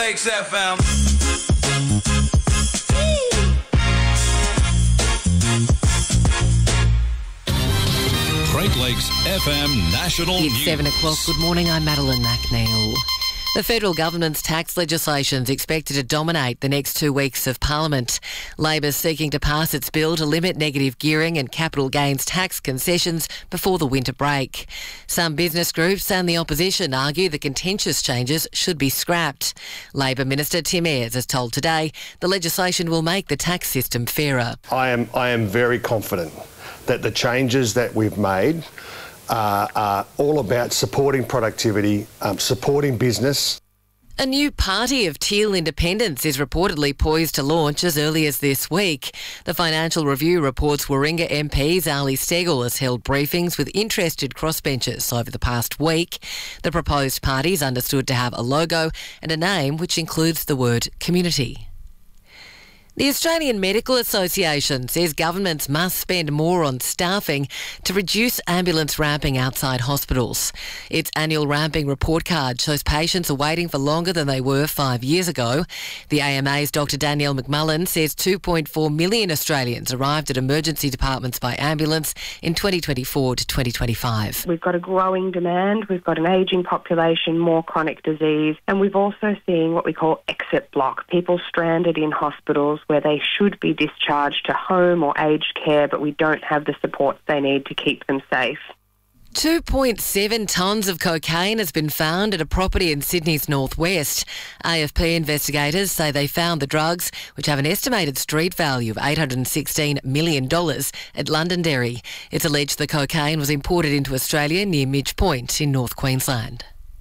Lakes FM. Great Lakes FM National News. It's 7 o'clock. Good morning, I'm Madeline McNeil. The federal government's tax legislation is expected to dominate the next 2 weeks of Parliament. Labor's seeking to pass its bill to limit negative gearing and capital gains tax concessions before the winter break. Some business groups and the opposition argue the contentious changes should be scrapped. Labor Minister Tim Ayres has told Today the legislation will make the tax system fairer. I am very confident that the changes that we've made are all about supporting productivity, supporting business. A new party of teal independents is reportedly poised to launch as early as this week. The Financial Review reports Warringah MP Zali Steggall has held briefings with interested crossbenchers over the past week. The proposed party is understood to have a logo and a name which includes the word community. The Australian Medical Association says governments must spend more on staffing to reduce ambulance ramping outside hospitals. Its annual ramping report card shows patients are waiting for longer than they were 5 years ago. The AMA's Dr Danielle McMullen says 2.4 million Australians arrived at emergency departments by ambulance in 2024 to 2025. We've got a growing demand, we've got an ageing population, more chronic disease, and we've also seen what we call exit block, people stranded in hospitals where they should be discharged to home or aged care, but we don't have the supports they need to keep them safe. 2.7 tonnes of cocaine has been found at a property in Sydney's northwest. AFP investigators say they found the drugs, which have an estimated street value of $816 million, at Londonderry. It's alleged the cocaine was imported into Australia near Midge Point in North Queensland.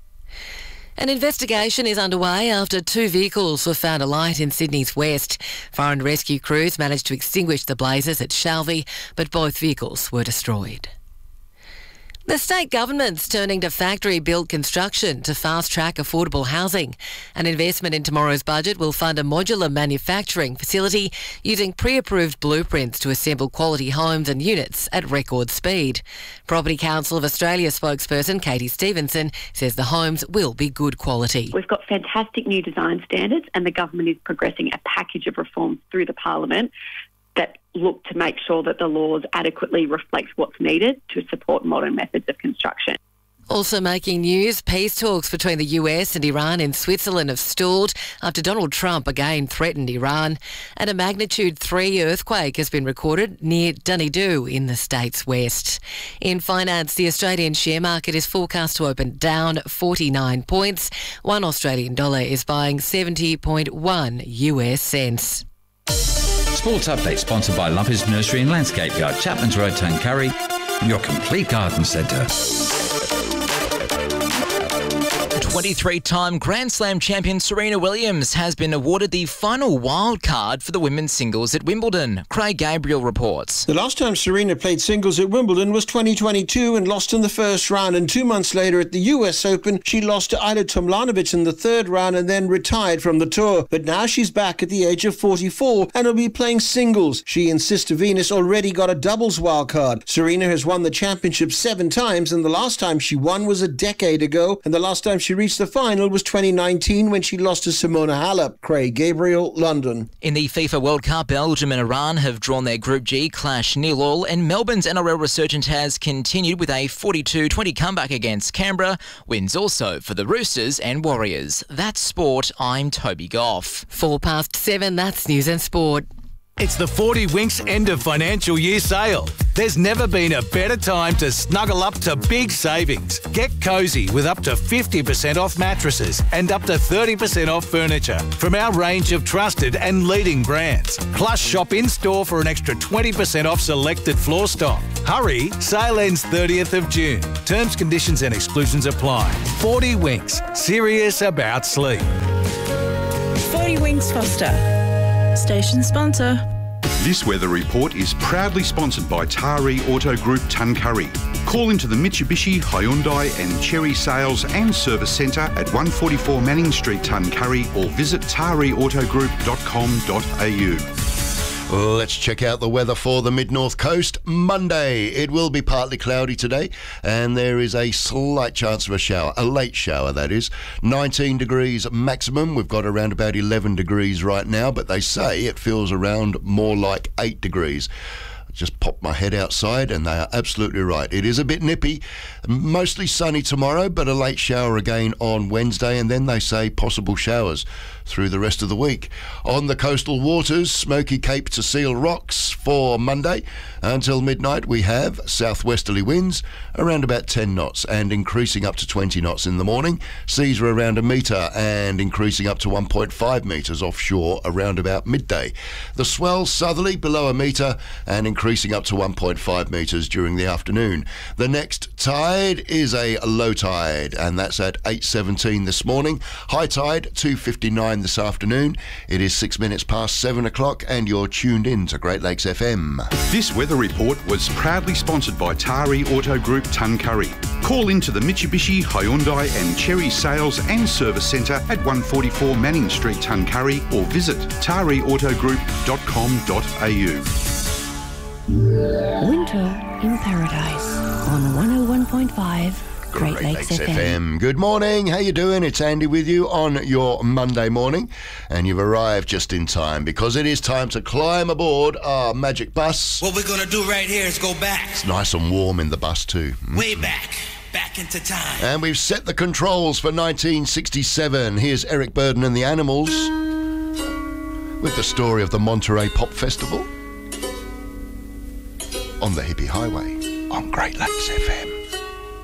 An investigation is underway after 2 vehicles were found alight in Sydney's west. Fire and rescue crews managed to extinguish the blazes at Shalvey, but both vehicles were destroyed. The state government's turning to factory-built construction to fast-track affordable housing. An investment in tomorrow's budget will fund a modular manufacturing facility using pre-approved blueprints to assemble quality homes and units at record speed. Property Council of Australia spokesperson Katie Stevenson says the homes will be good quality. We've got fantastic new design standards, and the government is progressing a package of reforms through the Parliament that look to make sure that the laws adequately reflect what's needed to support modern methods of construction. Also making news, peace talks between the US and Iran in Switzerland have stalled after Donald Trump again threatened Iran. And a magnitude 3 earthquake has been recorded near Dunedoo in the state's west. In finance, the Australian share market is forecast to open down 49 points. $1 Australian dollar is buying 70.1 US cents. Sports Update sponsored by Lumpers Nursery and Landscape Yard, Chapman's Road, Tuncurry, your complete garden centre. 23-time Grand Slam champion Serena Williams has been awarded the final wild card for the women's singles at Wimbledon. Craig Gabriel reports. The last time Serena played singles at Wimbledon was 2022 and lost in the first round, and 2 months later at the US Open she lost to Ajla Tomljanovic in the third round and then retired from the tour. But now she's back at the age of 44 and will be playing singles. She and Sister Venus already got a doubles wild card. Serena has won the championship 7 times, and the last time she won was a decade ago, and the last time she reached the final was 2019 when she lost to Simona Halep. Craig Gabriel, London. In the FIFA World Cup, Belgium and Iran have drawn their Group G clash 0-0, and Melbourne's NRL resurgence has continued with a 42-20 comeback against Canberra. Wins also for the Roosters and Warriors. That's sport. I'm Toby Goff. 7:04, that's news and sport. It's the 40 Winks end of financial year sale. There's never been a better time to snuggle up to big savings. Get cosy with up to 50% off mattresses and up to 30% off furniture from our range of trusted and leading brands. Plus, shop in-store for an extra 20% off selected floor stock. Hurry, sale ends 30th of June. Terms, conditions and exclusions apply. 40 Winks, serious about sleep. 40 Winks Foster. Station sponsor. This weather report is proudly sponsored by Taree Auto Group Tuncurry. Call into the Mitsubishi, Hyundai and Chery Sales and Service Centre at 144 Manning Street, Tuncurry, or visit tareautogroup.com.au. Let's check out the weather for the Mid-North Coast. Monday. It will be partly cloudy today, and there is a slight chance of a shower, a late shower that is. 19 degrees maximum. We've got around about 11 degrees right now, but they say it feels around more like 8 degrees. Just popped my head outside and they are absolutely right. It is a bit nippy, mostly sunny tomorrow, but a late shower again on Wednesday, and then they say possible showers through the rest of the week. On the coastal waters, Smoky Cape to Seal Rocks for Monday until midnight, we have southwesterly winds around about 10 knots and increasing up to 20 knots in the morning. Seas are around 1 metre and increasing up to 1.5 metres offshore around about midday. The swell southerly below 1 metre and increasing up to 1.5 metres during the afternoon. The next tide is a low tide, and that's at 8:17 this morning. High tide 2:59 this afternoon. It is 6 minutes past 7 o'clock, and you're tuned in to Great Lakes FM. This weather report was proudly sponsored by Tari Auto Group Tuncurry. Call into the Mitsubishi, Hyundai and Cherry Sales and Service Centre at 144 Manning Street, Tuncurry, or visit tariautogroup.com.au. Winter in Paradise on 101.5 Great Lakes FM. Good morning. How you doing? It's Andy with you on your Monday morning, and you've arrived just in time because it is time to climb aboard our magic bus. What we're going to do right here is go back. It's nice and warm in the bus too. Way back into time. And we've set the controls for 1967. Here's Eric Burden and the Animals with the story of the Monterey Pop Festival on the Hippie Highway on Great Lakes FM.